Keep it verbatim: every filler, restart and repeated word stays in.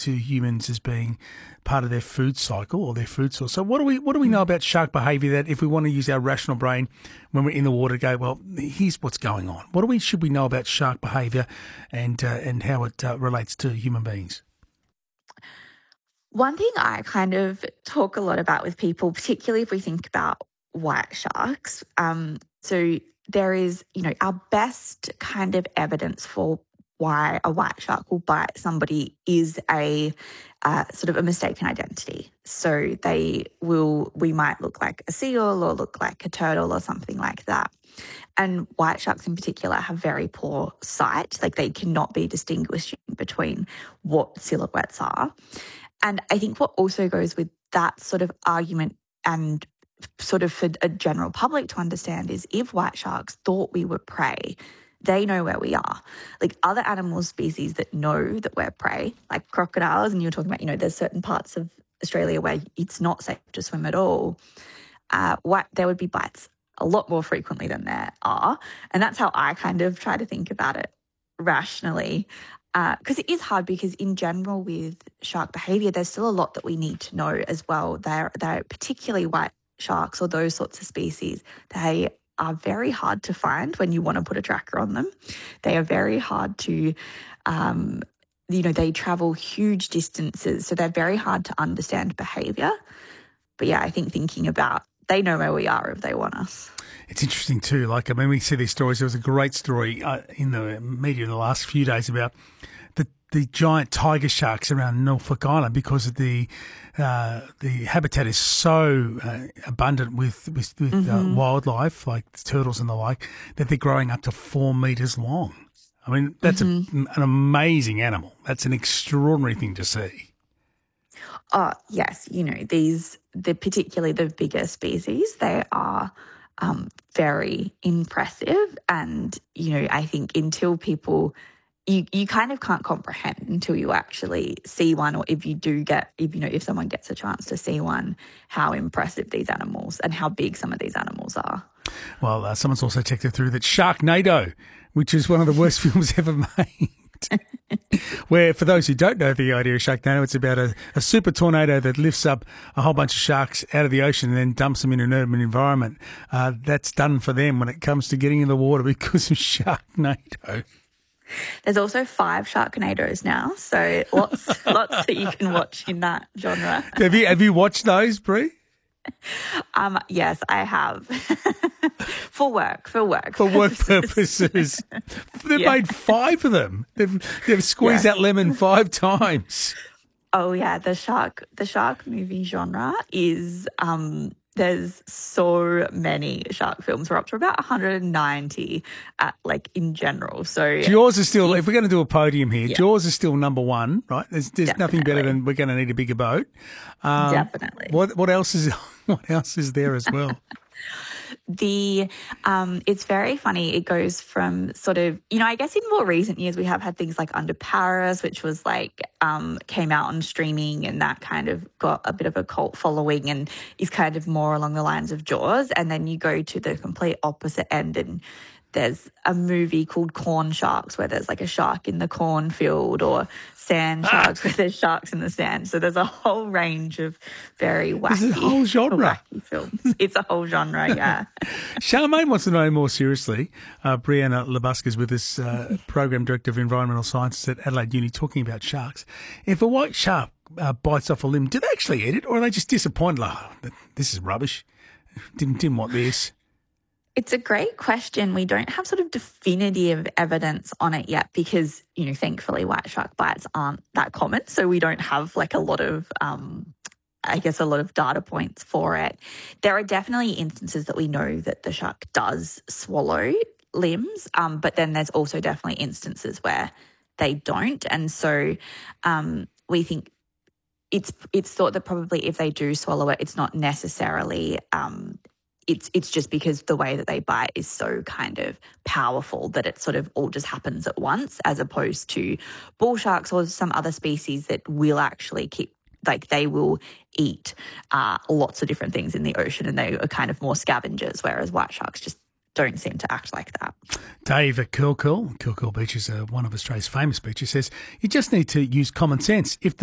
to humans as being part of their food cycle or their food source. So what do we what do we know about shark behaviour that if we want to use our rational brain when we're in the water, go, well, here's what's going on. What do we should we know about shark behaviour and uh, and how it uh, relates to human beings? One thing I kind of talk a lot about with people, particularly if we think about white sharks, um, so there is, you know, our best kind of evidence for why a white shark will bite somebody is a uh, sort of a mistaken identity. So they will, we might look like a seal or look like a turtle or something like that. And white sharks in particular have very poor sight, like they cannot be distinguishing between what silhouettes are. And I think what also goes with that sort of argument and sort of for a general public to understand is if white sharks thought we were prey, they know where we are. Like other animal species that know that we're prey, like crocodiles, and you're talking about, you know, there's certain parts of Australia where it's not safe to swim at all. Uh, what, there would be bites a lot more frequently than there are. And that's how I kind of try to think about it rationally. Because uh, it is hard because in general with shark behaviour, there's still a lot that we need to know as well. They're, they're particularly white sharks or those sorts of species, they are very hard to find when you want to put a tracker on them. They are very hard to, um, you know, they travel huge distances, so they're very hard to understand behaviour. But yeah, I think thinking about, they know where we are if they want us. It's interesting too. Like, I mean, we see these stories. There was a great story uh, in the media in the last few days about the the giant tiger sharks around Norfolk Island because of the uh, the habitat is so uh, abundant with with, with mm-hmm. uh, wildlife like turtles and the like that they're growing up to four metres long. I mean, that's mm-hmm. a, an amazing animal. That's an extraordinary thing to see. Oh yes, you know these the particularly the bigger species, they are um, very impressive, and you know I think until people. You, you kind of can't comprehend until you actually see one, or if you do get, if you know, if someone gets a chance to see one, how impressive these animals and how big some of these animals are. Well, uh, someone's also checked it through that Sharknado, which is one of the worst films ever made, where, for those who don't know the idea of Sharknado, it's about a, a super tornado that lifts up a whole bunch of sharks out of the ocean and then dumps them in an urban environment. Uh, that's done for them when it comes to getting in the water because of Sharknado. There's also five Sharknadoes now, so lots lots that you can watch in that genre. Have you have you watched those, Brie? Um, yes, I have. for work, for work. For work purposes. They've yeah. made five of them. They've they've squeezed yeah. that lemon five times. Oh yeah, the shark the shark movie genre is um there's so many shark films. We're up to about one hundred ninety, at, like in general. So Jaws is still, if we're going to do a podium here, yeah. Jaws is still number one, right? There's, there's nothing better than we're going to need a bigger boat. Um, Definitely. What what else is what else is there as well? The um, it's very funny. It goes from sort of, you know, I guess in more recent years we have had things like Under Paris, which was like um, came out on streaming, and that kind of got a bit of a cult following and is kind of more along the lines of Jaws. And then you go to the complete opposite end, and there's a movie called Corn Sharks where there's like a shark in the cornfield, or Sand Sharks where there's sharks in the sand. So there's a whole range of very wacky, this is a whole genre. wacky films. It's a whole genre, yeah. Charmaine wants to know more seriously. Uh, Brianna Labusca is with us, uh, Program Director of Environmental Sciences at Adelaide Uni, talking about sharks. If a white shark uh, bites off a limb, do they actually eat it, or are they just disappointed? Like, oh, this is rubbish. Didn't, didn't want this. It's a great question. We don't have sort of definitive evidence on it yet because, you know, thankfully white shark bites aren't that common. So we don't have like a lot of, um, I guess, a lot of data points for it. There are definitely instances that we know that the shark does swallow limbs, um, but then there's also definitely instances where they don't. And so um, we think it's it's thought that probably if they do swallow it, it's not necessarily um, It's it's just because the way that they bite is so kind of powerful that it sort of all just happens at once, as opposed to bull sharks or some other species that will actually keep, like they will eat uh, lots of different things in the ocean, and they are kind of more scavengers, whereas white sharks just don't seem to act like that. Dave at Curl Curl, Curl Curl Beach is uh, one of Australia's famous beaches, says you just need to use common sense. If the